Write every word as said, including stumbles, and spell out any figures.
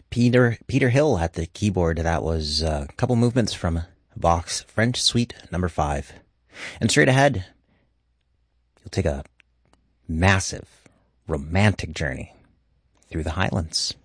Peter Peter Hill at the keyboard. That was a couple movements from Bach's French Suite number five. And straight ahead, you'll take a massive romantic journey through the Highlands.